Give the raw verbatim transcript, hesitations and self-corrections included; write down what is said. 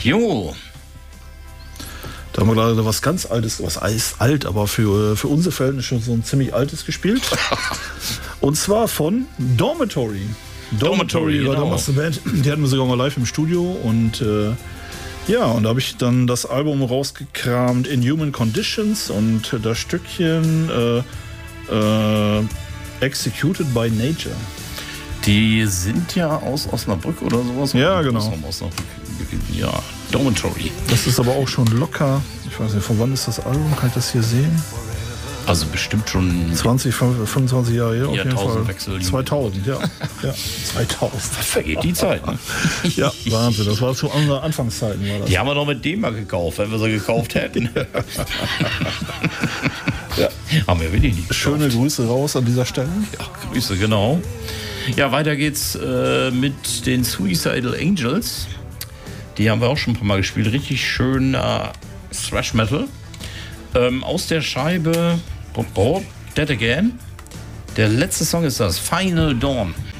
Jo. Da haben wir leider was ganz Altes, was ist alt, aber für, für unsere Verhältnisse schon so ein ziemlich Altes gespielt. Und zwar von Dormitory. Dormitory, Dormitory war genau. damals eine Band, die hatten wir sogar mal live im Studio. Und äh, ja, und da habe ich dann das Album rausgekramt, Inhuman Conditions, und das Stückchen äh, äh, Executed by Nature. Die sind ja aus Osnabrück oder sowas. Ja, genau. Aus Osnabrück. Ja, Dormitory. Das ist aber auch schon locker. Ich weiß nicht, von wann ist das Album? Kann ich das hier sehen? Also bestimmt schon zwanzig, fünfundzwanzig Jahre her auf jeden Fall. Wechsel. zweitausend, ja. ja. zweitausend. Vergeht die Zeit, ne? Ja, Wahnsinn. Das war zu unseren Anfangszeiten. War das. Die haben wir noch mit D mark gekauft, wenn wir sie gekauft hätten. Ja. Haben wir wirklich nicht gekauft. Schöne Grüße raus an dieser Stelle. Ja, Grüße, genau. Ja, weiter geht's äh, mit den Suicidal Angels. Die haben wir auch schon ein paar Mal gespielt. Richtig schön äh, Thrash Metal. Ähm, aus der Scheibe oh, oh, Dead Again. Der letzte Song ist das, Final Dawn.